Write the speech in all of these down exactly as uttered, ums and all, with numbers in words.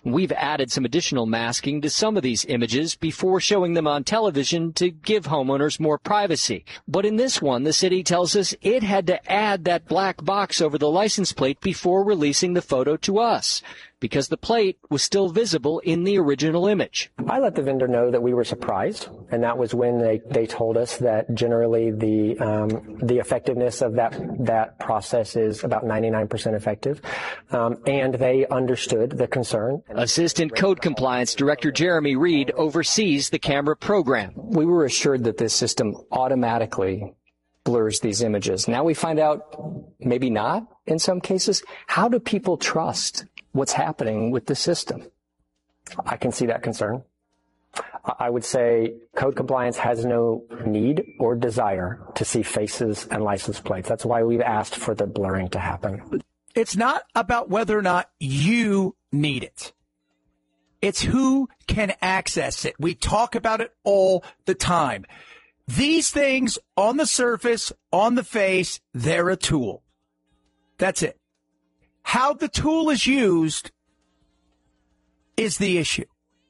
We've added some additional masking to some of these images before showing them on television to give homeowners more privacy. But in this one, the city tells us it had to add that black box over the license plate before releasing the photo to us, because the plate was still visible in the original image. I let the vendor know that we were surprised, and that was when they, they told us that generally the um, the effectiveness of that that process is about ninety-nine percent effective, um, and they understood the concern. Assistant Code Compliance Director Jeremy Reed oversees the camera program. We were assured that this system automatically blurs these images. Now we find out maybe not in some cases. How do people trust what's happening with the system? I can see that concern. I would say code compliance has no need or desire to see faces and license plates. That's why we've asked for the blurring to happen. It's not about whether or not you need it. It's who can access it. We talk about it all the time. These things on the surface, on the face, they're a tool. That's it. How the tool is used is the issue.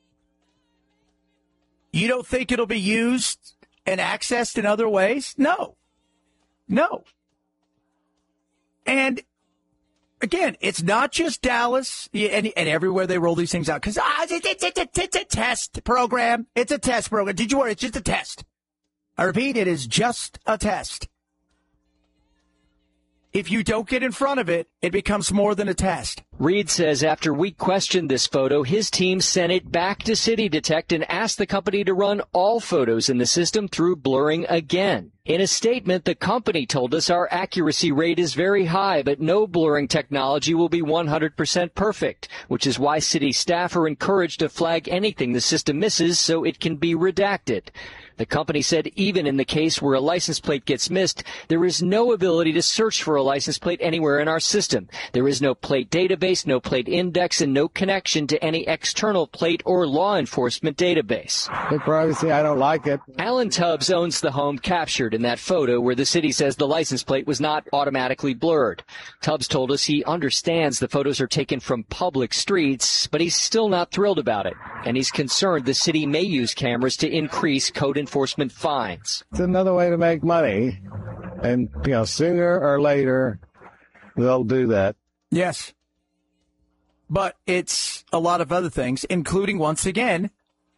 You don't think it'll be used and accessed in other ways? No. No. And again, it's not just Dallas and, and everywhere they roll these things out because ah, it's, it's, it's, it's a test program. It's a test program. Did you worry? It's just a test. I repeat, it is just a test. If you don't get in front of it, it becomes more than a test. Reed says after we questioned this photo, his team sent it back to City Detect and asked the company to run all photos in the system through blurring again. In a statement, the company told us our accuracy rate is very high, but no blurring technology will be one hundred percent perfect, which is why city staff are encouraged to flag anything the system misses so it can be redacted. The company said even in the case where a license plate gets missed, there is no ability to search for a license plate anywhere in our system. There is no plate database, no plate index, and no connection to any external plate or law enforcement database. The privacy, I don't like it. Alan Tubbs owns the home captured in that photo where the city says the license plate was not automatically blurred. Tubbs told us he understands the photos are taken from public streets, but he's still not thrilled about it. And he's concerned the city may use cameras to increase code enforcement. enforcement fines. It's another way to make money, and you know, sooner or later they'll do that. Yes, but it's a lot of other things, including once again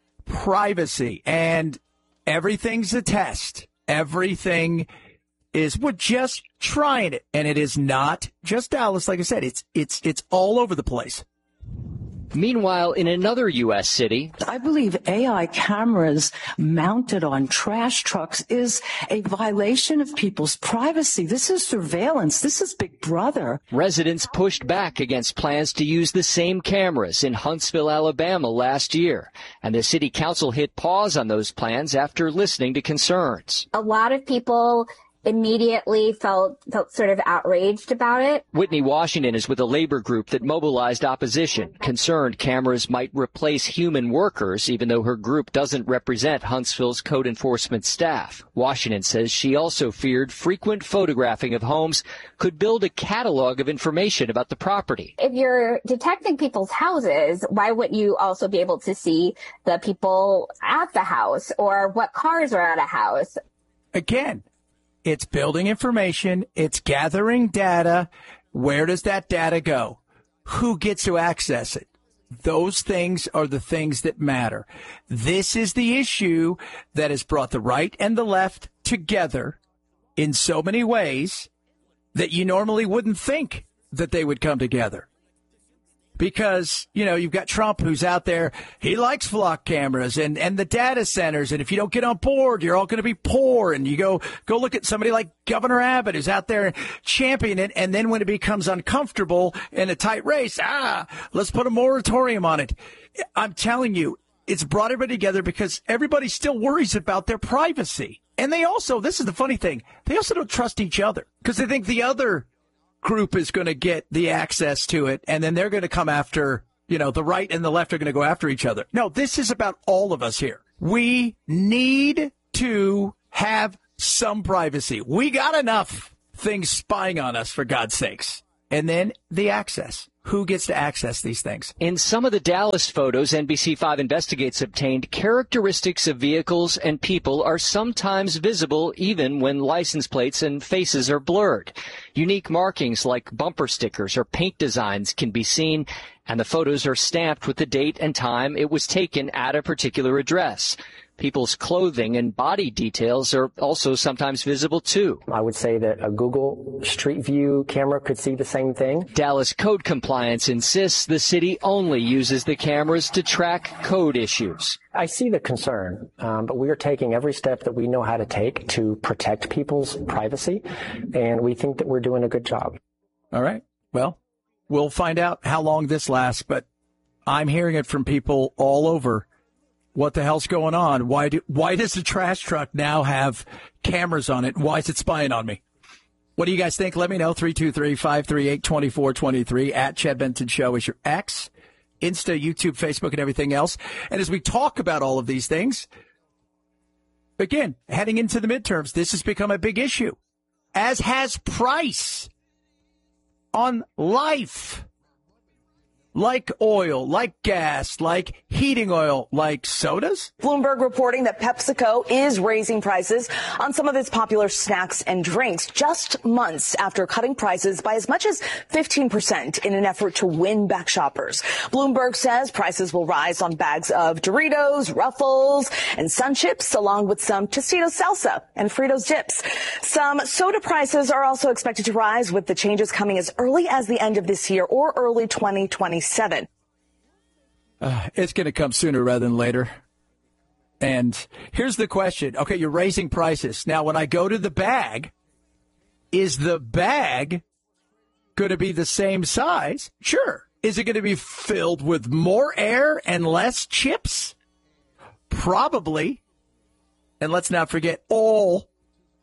privacy, and everything's a test. Everything is we're just trying it, and it is not just Dallas. Like I said, it's it's it's all over the place. Meanwhile, in another U S city, I believe A I cameras mounted on trash trucks is a violation of people's privacy. This is surveillance. This is Big Brother. Residents pushed back against plans to use the same cameras in Huntsville, Alabama last year, and the city council hit pause on those plans after listening to concerns. A lot of people immediately felt, felt sort of outraged about it. Whitney Washington is with a labor group that mobilized opposition, concerned cameras might replace human workers, even though her group doesn't represent Huntsville's code enforcement staff. Washington says she also feared frequent photographing of homes could build a catalog of information about the property. If you're detecting people's houses, why wouldn't you also be able to see the people at the house or what cars are at a house? Again, it's building information. It's gathering data. Where does that data go? Who gets to access it? Those things are the things that matter. This is the issue that has brought the right and the left together in so many ways that you normally wouldn't think that they would come together. Because, you know, you've got Trump who's out there. He likes flock cameras and, and the data centers. And if you don't get on board, you're all going to be poor. And you go go look at somebody like Governor Abbott who's out there championing it. And then when it becomes uncomfortable in a tight race, ah, let's put a moratorium on it. I'm telling you, it's brought everybody together because everybody still worries about their privacy. And they also, this is the funny thing, they also don't trust each other because they think the other group is going to get the access to it, and then they're going to come after, you know, the right and the left are going to go after each other. No, this is about all of us here. We need to have some privacy. We got enough things spying on us, for God's sakes. And then the access. who gets to access these things? In some of the Dallas photos N B C five Investigates obtained, characteristics of vehicles and people are sometimes visible even when license plates and faces are blurred. Unique markings like bumper stickers or paint designs can be seen, and the photos are stamped with the date and time it was taken at a particular address. People's clothing and body details are also sometimes visible, too. I would say that a Google Street View camera could see the same thing. Dallas Code Compliance insists the city only uses the cameras to track code issues. I see the concern, um, but we are taking every step that we know how to take to protect people's privacy, and we think that we're doing a good job. All right. Well, we'll find out how long this lasts, but I'm hearing it from people all over. What the hell's going on? Why do why does the trash truck now have cameras on it? Why is it spying on me? What do you guys think? Let me know. three two three, five three eight, two four two three. At Chad Benson Show is your X, Insta, YouTube, Facebook, and everything else. And as we talk about all of these things, again, heading into the midterms, this has become a big issue, as has price on life. Like oil, like gas, like heating oil, like sodas? Bloomberg reporting that PepsiCo is raising prices on some of its popular snacks and drinks just months after cutting prices by as much as fifteen percent in an effort to win back shoppers. Bloomberg says prices will rise on bags of Doritos, Ruffles, and Sun Chips, along with some Tostitos salsa and Fritos dips. Some soda prices are also expected to rise, with the changes coming as early as the end of this year or early twenty twenty-seven. Uh, it's going to come sooner rather than later. And here's the question. Okay, you're raising prices. Now, when I go to the bag, is the bag going to be the same size? Sure. Is it going to be filled with more air and less chips? Probably. And let's not forget oil,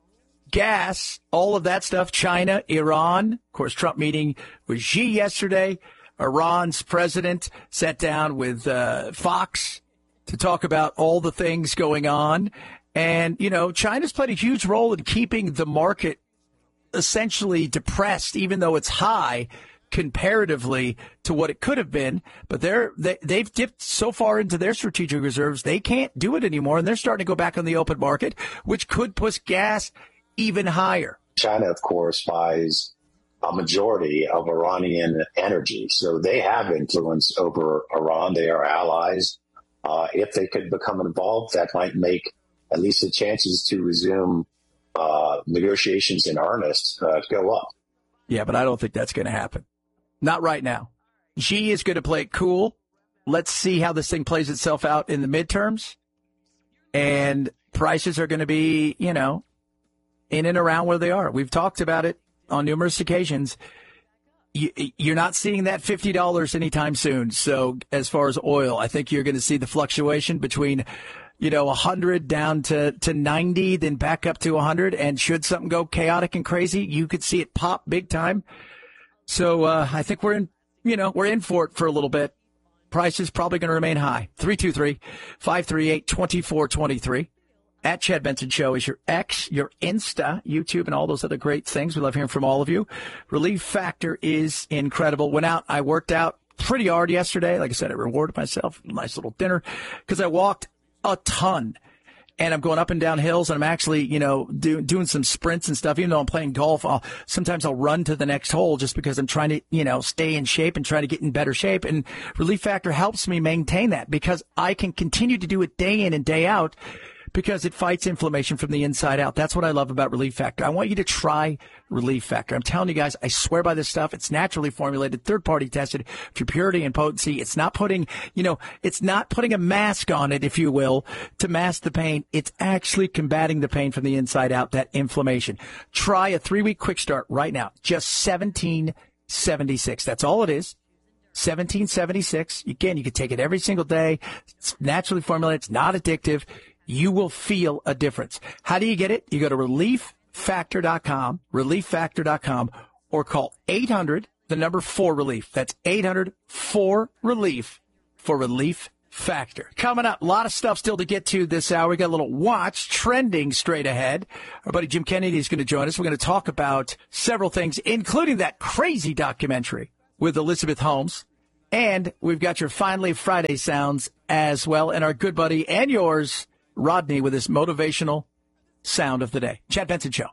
gas, all of that stuff. China, Iran. Of course, Trump meeting with Xi yesterday. Iran's president sat down with uh, Fox to talk about all the things going on. And, you know, China's played a huge role in keeping the market essentially depressed, even though it's high comparatively to what it could have been. But they're, they, they've dipped so far into their strategic reserves, they can't do it anymore. And they're starting to go back on the open market, which could push gas even higher. China, of course, buys a majority of Iranian energy. So they have influence over Iran. They are allies. Uh, if they could become involved, that might make at least the chances to resume uh, negotiations in earnest uh, go up. Yeah, but I don't think that's going to happen. Not right now. Xi is going to play it cool. Let's see how this thing plays itself out in the midterms. And prices are going to be, you know, in and around where they are. We've talked about it on numerous occasions. You, you're not seeing that fifty dollars anytime soon. So as far as oil, I think you're going to see the fluctuation between, you know, one hundred down to, to ninety, then back up to one hundred. And should something go chaotic and crazy, you could see it pop big time. So uh, I think we're in, you know, we're in for it for a little bit. Price is probably going to remain high. three two three, five three eight, two four two three. At Chad Benson Show is your X, your Insta, YouTube, and all those other great things. We love hearing from all of you. Relief Factor is incredible. Went out, I worked out pretty hard yesterday. Like I said, I rewarded myself a nice little dinner because I walked a ton. And I'm going up and down hills, and I'm actually, you know, do, doing some sprints and stuff. Even though I'm playing golf, I'll, sometimes I'll run to the next hole just because I'm trying to, you know, stay in shape and try to get in better shape. And Relief Factor helps me maintain that because I can continue to do it day in and day out, because it fights inflammation from the inside out. That's what I love about Relief Factor. I want you to try Relief Factor. I'm telling you guys, I swear by this stuff. It's naturally formulated, third-party tested for purity and potency. It's not putting, you know, it's not putting a mask on it, if you will, to mask the pain. It's actually combating the pain from the inside out, that inflammation. Try a three-week quick start right now. Just seventeen seventy-six. That's all it is. seventeen seventy-six. Again, you can take it every single day. It's naturally formulated. It's not addictive. You will feel a difference. How do you get it? You go to relief factor dot com, relief factor dot com, or call eight hundred, the number four relief. That's eight hundred four relief for Relief Factor. Coming up, a lot of stuff still to get to this hour. We got a little watch trending straight ahead. Our buddy Jim Kennedy is going to join us. We're going to talk about several things, including that crazy documentary with Elizabeth Holmes. And we've got your Finally Friday sounds as well. And our good buddy and yours, Rodney, with his motivational sound of the day. Chad Benson Show.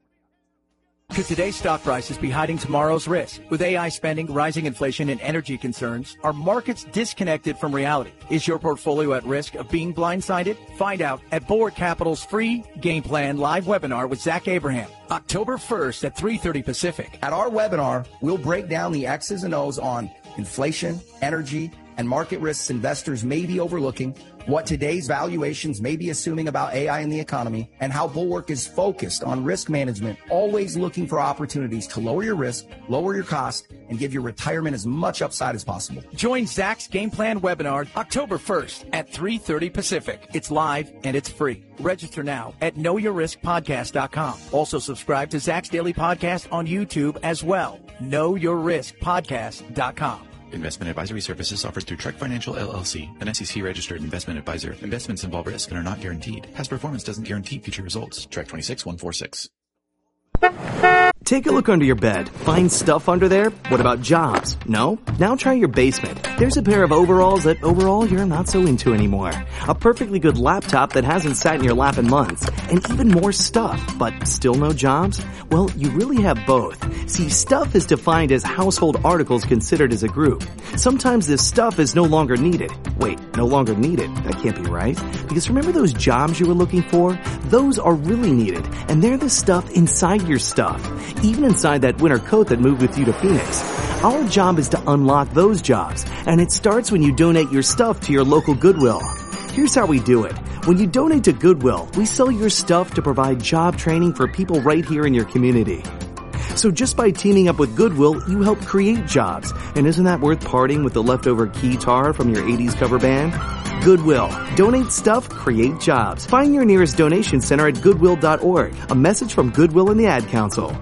Could today's stock prices be hiding tomorrow's risk? With A I spending, rising inflation, and energy concerns, are markets disconnected from reality? Is your portfolio at risk of being blindsided? Find out at Bulwark Capital's free Game Plan live webinar with Zach Abraham, October first at three thirty Pacific. At our webinar, we'll break down the X's and O's on inflation, energy, and market risks investors may be overlooking, what today's valuations may be assuming about A I in the economy, and how Bulwark is focused on risk management, always looking for opportunities to lower your risk, lower your cost, and give your retirement as much upside as possible. Join Zach's Game Plan webinar October first at three thirty Pacific. It's live and it's free. Register now at know your risk podcast dot com. Also subscribe to Zach's Daily Podcast on YouTube as well. know your risk podcast dot com. Investment advisory services offered through Trek Financial, L L C, an S E C-registered investment advisor. Investments involve risk and are not guaranteed. Past performance doesn't guarantee future results. Trek twenty-six one forty-six. Take a look under your bed. Find stuff under there? What about jobs? No? Now try your basement. There's a pair of overalls that overall you're not so into anymore. A perfectly good laptop that hasn't sat in your lap in months. And even more stuff, but still no jobs? Well, you really have both. See, stuff is defined as household articles considered as a group. Sometimes this stuff is no longer needed. Wait, no longer needed? That can't be right. Because remember those jobs you were looking for? Those are really needed. And they're the stuff inside your stuff. Even inside that winter coat that moved with you to Phoenix. Our job is to unlock those jobs, and it starts when you donate your stuff to your local Goodwill. Here's how we do it. When you donate to Goodwill, we sell your stuff to provide job training for people right here in your community. So just by teaming up with Goodwill, you help create jobs. And isn't that worth parting with the leftover keytar from your eighties cover band? Goodwill. Donate stuff, create jobs. Find your nearest donation center at goodwill dot org. A message from Goodwill and the Ad Council.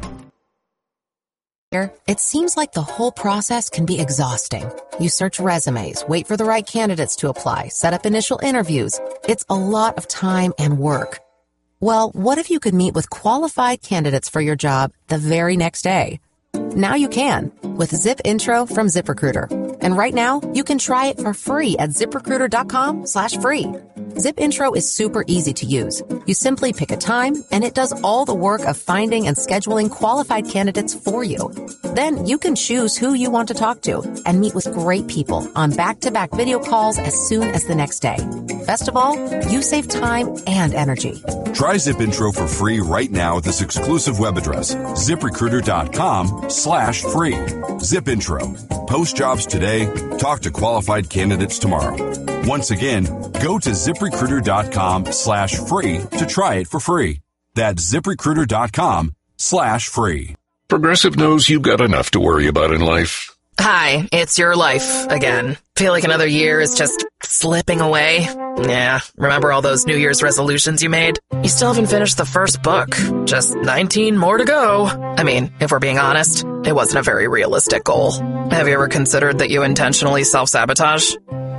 It seems like the whole process can be exhausting. You search resumes, wait for the right candidates to apply, set up initial interviews. It's a lot of time and work. Well, what if you could meet with qualified candidates for your job the very next day? Now you can with Zip Intro from ZipRecruiter. And right now, you can try it for free at ZipRecruiter.com slash free. Zip Intro is super easy to use. You simply pick a time, and it does all the work of finding and scheduling qualified candidates for you. Then you can choose who you want to talk to and meet with great people on back-to-back video calls as soon as the next day. Best of all, you save time and energy. Try Zip Intro for free right now at this exclusive web address, ZipRecruiter.com slash free. Zip Intro. Post jobs today. Talk to qualified candidates tomorrow. Once again, go to ZipRecruiter.com slash free to try it for free. That's ZipRecruiter.com slash free. Progressive knows you've got enough to worry about in life. Hi, it's your life again. Feel like another year is just slipping away? Yeah, remember all those New Year's resolutions you made? You still haven't finished the first book. Just nineteen more to go. I mean, if we're being honest, it wasn't a very realistic goal. Have you ever considered that you intentionally self-sabotage?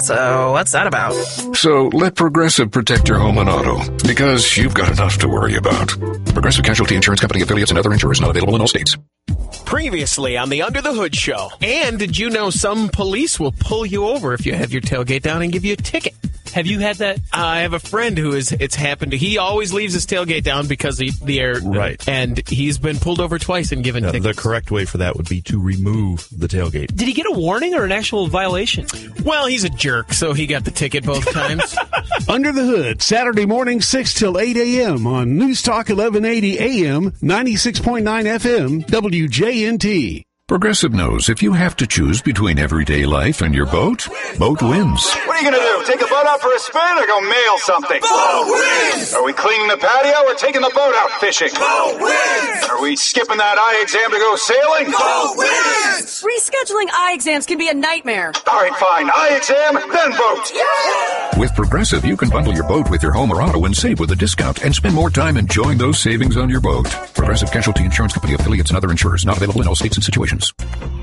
So what's that about? So let Progressive protect your home and auto, because you've got enough to worry about. Progressive Casualty Insurance Company affiliates and other insurers not available in all states. Previously on the Under the Hood Show. And did you know some police will pull you over if you have your tailgate down and give you a ticket? Have you had that? Uh, I have a friend who is. It's happened to. He always leaves his tailgate down because of the air. Right. And he's been pulled over twice and given now, tickets. The correct way for that would be to remove the tailgate. Did he get a warning or an actual violation? Well, he's a jerk, so he got the ticket both times. Under the Hood, Saturday morning, six till eight a.m. on News Talk eleven eighty A M, ninety-six point nine F M, W J N T. Progressive knows if you have to choose between everyday life and your boat, boat wins. What are you going to do? Take the boat out for a spin or go mail something? Boat wins! Are we cleaning the patio or taking the boat out fishing? Boat wins! Are we skipping that eye exam to go sailing? Boat wins! Rescheduling eye exams can be a nightmare. All right, fine. Eye exam, then boat. Yeah! With Progressive, you can bundle your boat with your home or auto and save with a discount and spend more time enjoying those savings on your boat. Progressive Casualty Insurance Company affiliates and other insurers not available in all states and situations.